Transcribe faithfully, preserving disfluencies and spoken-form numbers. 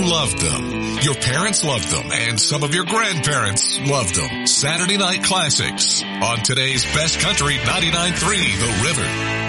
loved them. Your parents loved them, and some of your grandparents loved them. Saturday Night Classics on today's Best Country ninety-nine point three The River.